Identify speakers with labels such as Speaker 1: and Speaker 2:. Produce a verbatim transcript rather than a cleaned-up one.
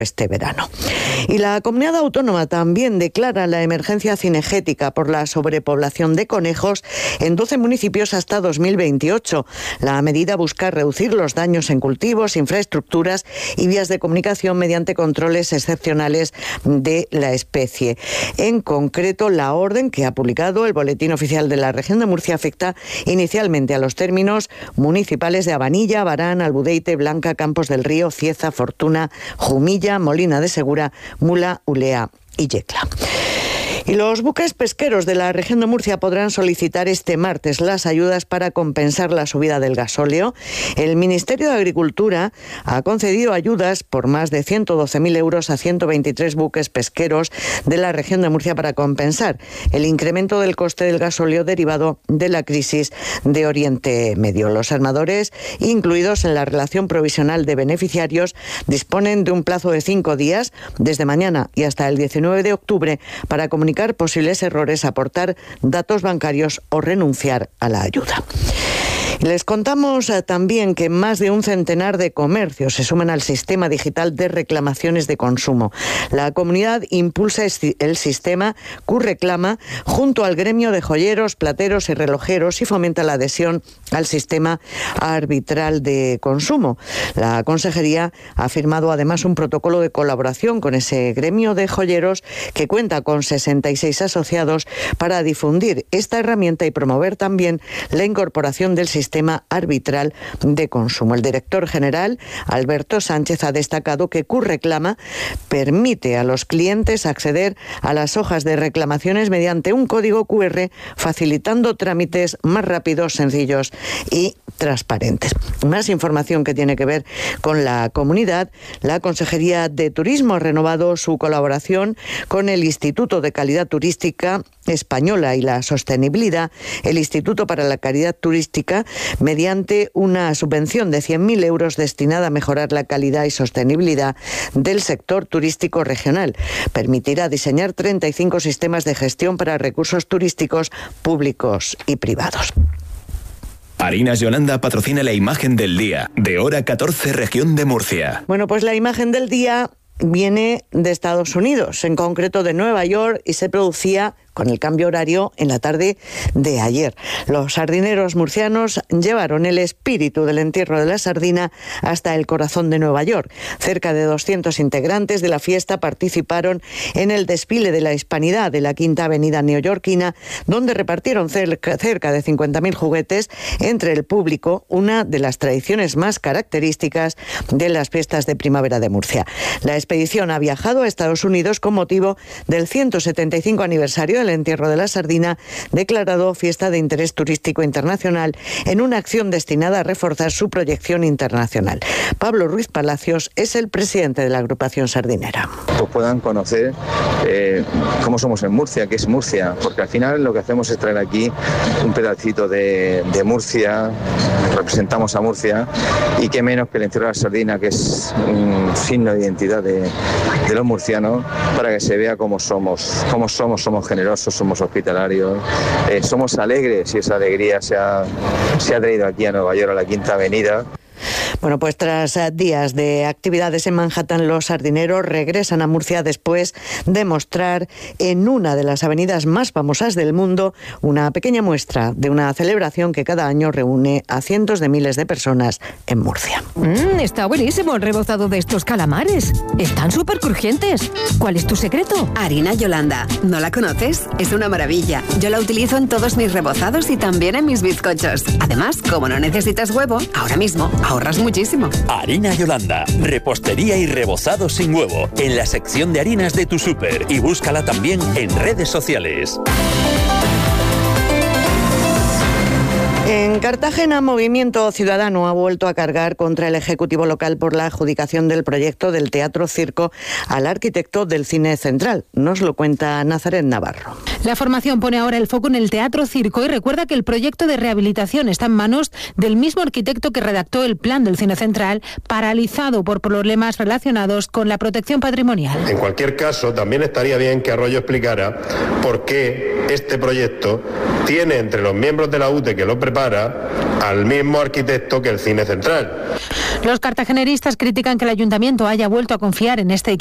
Speaker 1: este verano. Y la comunidad autónoma también declara la emergencia cinegética por la sobrepoblación de conejos en doce municipios hasta dos mil veintiocho. La medida busca reducir los daños en cultivos, infraestructuras y vías de comunicación mediante controles excepcionales de la especie. En concreto, la orden que ha publicado el Boletín Oficial de la Región de Murcia afecta inicialmente a los términos municipales de Abanilla, Barán, Albudeite, Blanca, Campos del Río, Cieza, Fortuna, Jumilla, Molina de Segura, Mula, Ulea y Yecla. Y los buques pesqueros de la región de Murcia podrán solicitar este martes las ayudas para compensar la subida del gasóleo. El Ministerio de Agricultura ha concedido ayudas por más de ciento doce mil euros a ciento veintitrés buques pesqueros de la región de Murcia para compensar el incremento del coste del gasóleo derivado de la crisis de Oriente Medio. Los armadores, incluidos en la relación provisional de beneficiarios, disponen de un plazo de cinco días, desde mañana y hasta el diecinueve de octubre, para comunicar posibles errores, aportar datos bancarios o renunciar a la ayuda. Les contamos eh, también que más de un centenar de comercios se suman al sistema digital de reclamaciones de consumo. La comunidad impulsa el sistema Q-Reclama junto al gremio de joyeros, plateros y relojeros y fomenta la adhesión al sistema arbitral de consumo. La consejería ha firmado además un protocolo de colaboración con ese gremio de joyeros que cuenta con sesenta y seis asociados para difundir esta herramienta y promover también la incorporación del sistema sistema arbitral de consumo. El director general, Alberto Sánchez, ha destacado que Q-Reclama permite a los clientes acceder a las hojas de reclamaciones mediante un código cu erre, facilitando trámites más rápidos, sencillos y transparentes. Más información que tiene que ver con la comunidad. La Consejería de Turismo ha renovado su colaboración con el Instituto de Calidad Turística Española y la Sostenibilidad, el Instituto para la Calidad Turística, mediante una subvención de cien mil euros destinada a mejorar la calidad y sostenibilidad del sector turístico regional. Permitirá diseñar treinta y cinco sistemas de gestión para recursos turísticos públicos y privados.
Speaker 2: Harinas Yolanda patrocina la imagen del día, de hora catorce, región de Murcia.
Speaker 1: Bueno, pues la imagen del día viene de Estados Unidos, en concreto de Nueva York, y se producía con el cambio horario en la tarde de ayer. Los sardineros murcianos llevaron el espíritu del entierro de la sardina hasta el corazón de Nueva York. Cerca de doscientos integrantes de la fiesta participaron en el desfile de la hispanidad de la Quinta Avenida neoyorquina, donde repartieron cerca, cerca de cincuenta mil juguetes entre el público, una de las tradiciones más características de las fiestas de primavera de Murcia. La expedición ha viajado a Estados Unidos con motivo del ciento setenta y cinco aniversario del entierro de la sardina, declarado fiesta de interés turístico internacional, en una acción destinada a reforzar su proyección internacional. Pablo Ruiz Palacios es el presidente de la agrupación sardinera.
Speaker 3: Pues puedan conocer eh, cómo somos en Murcia, qué es Murcia, porque al final lo que hacemos es traer aquí un pedacito de, de Murcia, representamos a Murcia, y qué menos que el entierro de la sardina, que es un signo de identidad de, de los murcianos, para que se vea cómo somos, cómo somos, somos generosos, somos hospitalarios, eh, somos alegres, y esa alegría se ha, se ha traído aquí a Nueva York, a la Quinta Avenida.
Speaker 1: Bueno, pues tras días de actividades en Manhattan, los sardineros regresan a Murcia después de mostrar en una de las avenidas más famosas del mundo una pequeña muestra de una celebración que cada año reúne a cientos de miles de personas en Murcia.
Speaker 4: Mm, está buenísimo el rebozado de estos calamares. Están súper crujientes. ¿Cuál es tu secreto?
Speaker 5: Harina Yolanda. ¿No la conoces? Es una maravilla. Yo la utilizo en todos mis rebozados y también en mis bizcochos. Además, como no necesitas huevo, ahora mismo ahorras muchísimo.
Speaker 6: Harina Yolanda, repostería y rebozado sin huevo, en la sección de harinas de tu súper, y búscala también en redes sociales.
Speaker 1: En Cartagena, Movimiento Ciudadano ha vuelto a cargar contra el Ejecutivo local por la adjudicación del proyecto del Teatro Circo al arquitecto del Cine Central. Nos lo cuenta Nazaret Navarro.
Speaker 7: La formación pone ahora el foco en el Teatro Circo y recuerda que el proyecto de rehabilitación está en manos del mismo arquitecto que redactó el plan del Cine Central, paralizado por problemas relacionados con la protección patrimonial.
Speaker 8: En cualquier caso, también estaría bien que Arroyo explicara por qué este proyecto tiene entre los miembros de la U T E que lo prepara al mismo arquitecto que el Cine Central.
Speaker 7: Los cartageneristas critican que el ayuntamiento haya vuelto a confiar en este equipo